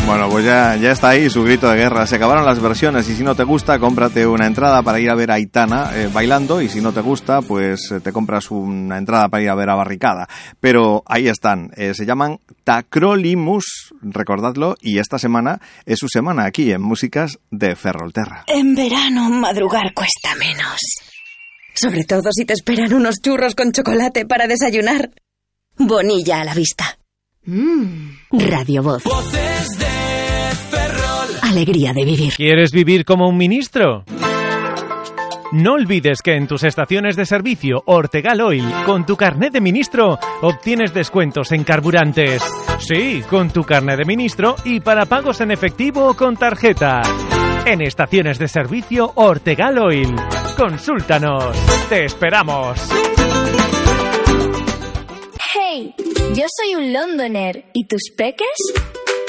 Bueno, pues ya está ahí su grito de guerra. Se acabaron las versiones y si no te gusta, cómprate una entrada para ir a ver a Aitana bailando, y si no te gusta, pues te compras una entrada para ir a ver a Barricada. Pero ahí están, se llaman Tacrolimus, recordadlo, y esta semana es su semana aquí en Músicas de Ferrolterra. En verano madrugar cuesta menos. Sobre todo si te esperan unos churros con chocolate para desayunar. Bonilla a la vista. Radio Voz. Voces de Ferrol. Alegría de vivir. ¿Quieres vivir como un ministro? No olvides que en tus estaciones de servicio Ortegal Oil, con tu carnet de ministro, obtienes descuentos en carburantes. Sí, con tu carnet de ministro y para pagos en efectivo o con tarjeta. En estaciones de servicio Ortegal Oil. Consúltanos. ¡Te esperamos! Hey, yo soy un londoner. ¿Y tus peques?